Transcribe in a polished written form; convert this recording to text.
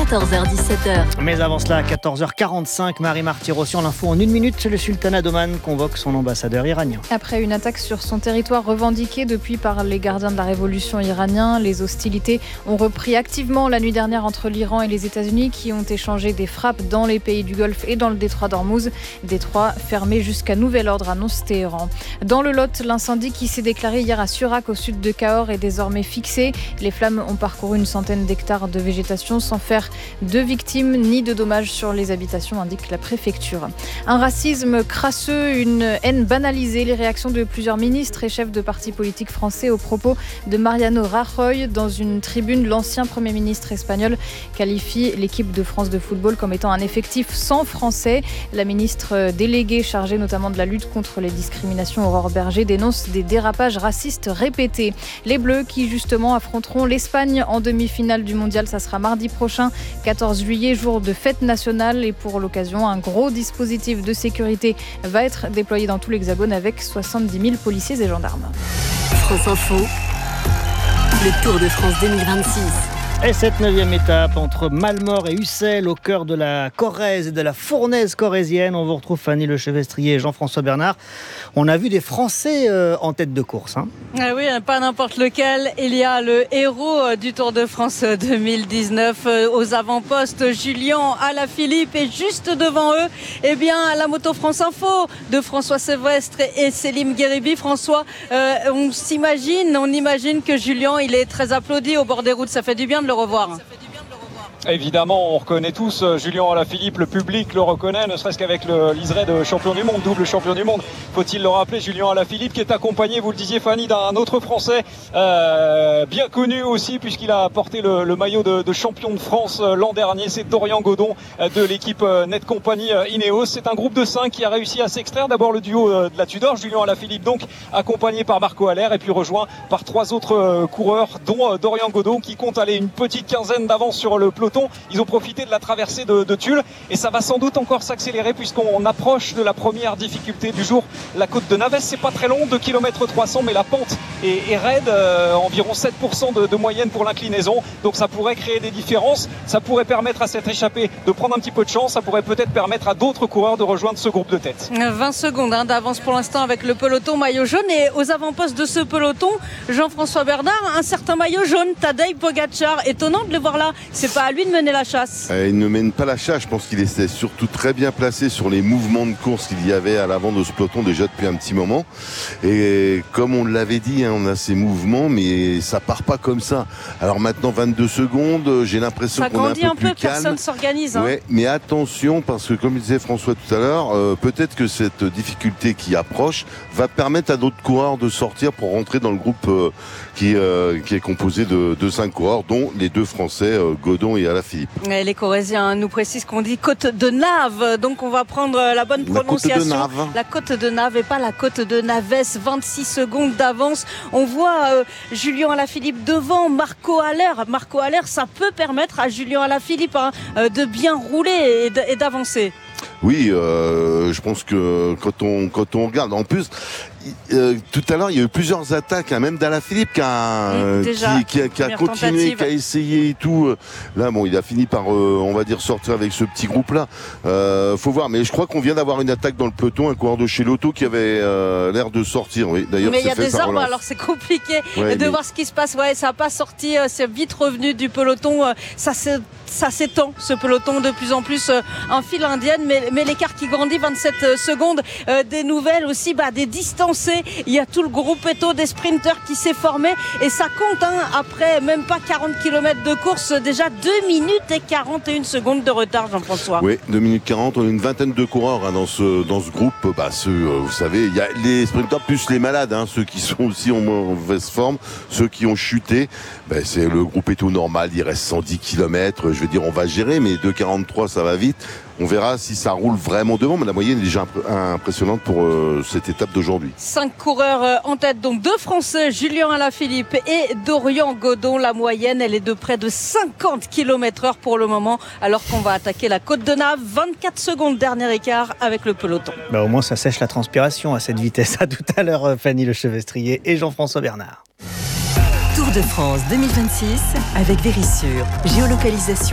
14h-17h. Mais avant cela, à 14h45, Marie Marty-Rossian, l'info en 1 minute. Le sultanat d'Oman convoque son ambassadeur iranien. Après une attaque sur son territoire revendiquée depuis par les gardiens de la révolution iranien, les hostilités ont repris activement la nuit dernière entre l'Iran et les États-Unis qui ont échangé des frappes dans les pays du Golfe et dans le détroit d'Ormuz. Détroit fermé jusqu'à nouvel ordre, annonce Téhéran. Dans le Lot, l'incendie qui s'est déclaré hier à Surak au sud de Cahors est désormais fixé. Les flammes ont parcouru une centaine d'hectares de végétation sans faire de victimes ni de dommages sur les habitations, indique la préfecture. Un racisme crasseux, une haine banalisée, les réactions de plusieurs ministres et chefs de partis politiques français au propos de Mariano Rajoy. Dans une tribune, l'ancien Premier ministre espagnol qualifie l'équipe de France de football comme étant un effectif sans Français. La ministre déléguée chargée notamment de la lutte contre les discriminations, Aurore Berger, dénonce des dérapages racistes répétés. Les Bleus qui justement affronteront l'Espagne en demi-finale du mondial, ça sera mardi prochain, 14 juillet, jour de fête nationale. Et pour l'occasion, un gros dispositif de sécurité va être déployé dans tout l'Hexagone avec 70 000 policiers et gendarmes. France Info, le Tour de France 2026. Et cette 9e étape entre Malmort et Ussel, au cœur de la Corrèze et de la fournaise corrézienne. On vous retrouve Fanny Lechevestrier et Jean-François Bernard. On a vu des Français en tête de course. Ah oui, pas n'importe lequel. Il y a le héros du Tour de France 2019 aux avant-postes, Julien Alaphilippe. Et juste devant eux, la moto France Info de François Sévestre et Célim Guéribi. François, on imagine que Julien, il est très applaudi au bord des routes. Ça fait du bien de le revoir. Évidemment, on reconnaît tous Julien Alaphilippe, le public le reconnaît, ne serait-ce qu'avec le liseré de champion du monde, double champion du monde. Faut-il le rappeler, Julien Alaphilippe qui est accompagné, vous le disiez Fanny, d'un autre Français bien connu aussi puisqu'il a porté le maillot de champion de France l'an dernier. C'est Dorian Godon de l'équipe Net Company Ineos. C'est un groupe de 5 qui a réussi à s'extraire. D'abord le duo de la Tudor, Julien Alaphilippe donc accompagné par Marco Haller et puis rejoint par 3 autres coureurs dont Dorian Godon qui compte aller une petite quinzaine d'avance sur le peloton. Ils ont profité de la traversée de Tulle et ça va sans doute encore s'accélérer puisqu'on approche de la première difficulté du jour, la côte de Navès. C'est pas très long, 2 km 300, mais la pente est raide, environ 7% de moyenne pour l'inclinaison, donc ça pourrait créer des différences, ça pourrait permettre à cette échappée de prendre un petit peu de chance, ça pourrait peut-être permettre à d'autres coureurs de rejoindre ce groupe de tête. 20 secondes d'avance pour l'instant avec le peloton maillot jaune, et aux avant-postes de ce peloton, Jean-François Bernard, un certain maillot jaune, Tadej Pogačar. Étonnant de le voir là, c'est pas à lui de mener la chasse. Il ne mène pas la chasse, je pense qu'il était surtout très bien placé sur les mouvements de course qu'il y avait à l'avant de ce peloton déjà depuis un petit moment. Et comme on l'avait dit, on a ces mouvements, mais ça part pas comme ça. Alors maintenant 22 secondes, j'ai l'impression qu'on est un peu plus calme. Personne s'organise. Ouais, mais attention, parce que comme disait François tout à l'heure, peut-être que cette difficulté qui approche va permettre à d'autres coureurs de sortir pour rentrer dans le groupe qui est composé de 5 coureurs, dont les 2 Français, Godon et Alaphilippe. Les Corréziens nous précisent qu'on dit côte de Nave, donc on va prendre la bonne prononciation. La côte de Nave et pas la côte de Navès. 26 secondes d'avance. On voit Julien Alaphilippe devant Marco Haller. Marco Haller, ça peut permettre à Julien Alaphilippe de bien rouler et d'avancer. Oui, je pense que quand on regarde, en plus, tout à l'heure, il y a eu plusieurs attaques, même d'Alaphilippe qui a continué, qui a essayé et tout. Là, bon, il a fini par, on va dire, sortir avec ce petit groupe-là. Faut voir, mais je crois qu'on vient d'avoir une attaque dans le peloton, un coureur de chez Lotto qui avait l'air de sortir. Oui, d'ailleurs, mais il y a des arbres, alors c'est compliqué de voir ce qui se passe. Ouais, ça n'a pas sorti, c'est vite revenu du peloton. Ça s'étend, ce peloton, de plus en plus en file indienne, mais l'écart qui grandit, 27 secondes. Des nouvelles aussi, des distancés. Il y a tout le groupetto des sprinteurs qui s'est formé et ça compte, après même pas 40 km de course, déjà 2 minutes et 41 secondes de retard, Jean-François. Oui, 2 minutes 40, on a une vingtaine de coureurs dans ce groupe. Vous savez, il y a les sprinteurs plus les malades, ceux qui sont aussi en mauvaise forme, ceux qui ont chuté. C'est le groupetto normal, il reste 110 km. Je veux dire, on va gérer, mais 2,43 ça va vite. On verra si ça roule vraiment devant, mais la moyenne est déjà impressionnante pour cette étape d'aujourd'hui. 5 coureurs en tête, donc 2 Français, Julien Alaphilippe et Dorian Godon. La moyenne, elle est de près de 50 km/h pour le moment, alors qu'on va attaquer la côte de Nave. 24 secondes, dernier écart avec le peloton. Au moins, ça sèche la transpiration à cette vitesse. À tout à l'heure, Fanny Lechevestrier et Jean-François Bernard. Tour de France 2026 avec Verisure. Géolocalisation